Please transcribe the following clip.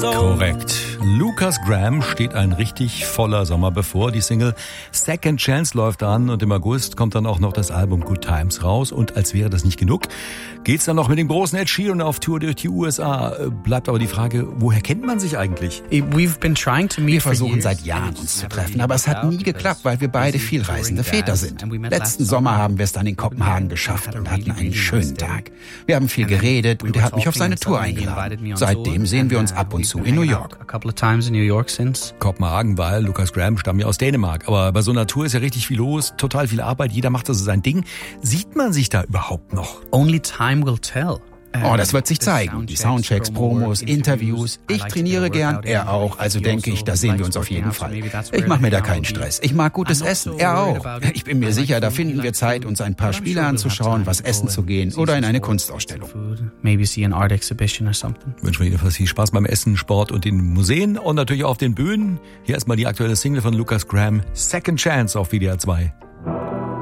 Korrekt. Lucas Graham steht ein richtig voller Sommer bevor. Die Single Second Chance läuft an und im August kommt dann auch noch das Album Good Times raus. Und als wäre das nicht genug, geht's dann noch mit dem großen Ed Sheeran auf Tour durch die USA. Bleibt aber die Frage, woher kennt man sich eigentlich? Wir versuchen seit Jahren uns zu treffen, aber es hat nie geklappt, weil wir beide vielreisende Väter sind. Letzten Sommer haben wir es dann in Kopenhagen geschafft und hatten einen schönen Tag. Wir haben viel geredet und er hat mich auf seine Tour eingeladen. Seitdem sehen wir uns ab und zu in New York. Kopenhagen, weil Lucas Graham stammt ja aus Dänemark. Aber bei so einer Tour ist ja richtig viel los, total viel Arbeit, jeder macht also sein Ding. Sieht man sich da überhaupt noch? Only time will tell. Oh, das wird sich zeigen. Die Soundchecks, Promos, Interviews. Ich trainiere gern, er auch. Also denke ich, da sehen wir uns auf jeden Fall. Ich mache mir da keinen Stress. Ich mag gutes Essen, er auch. Ich bin mir sicher, da finden wir Zeit, uns ein paar Spiele anzuschauen, was essen zu gehen oder in eine Kunstausstellung. Wünschen wir jedenfalls viel Spaß beim Essen, Sport und den Museen und natürlich auf den Bühnen. Hier erstmal die aktuelle Single von Lucas Graham, Second Chance auf WDR 2.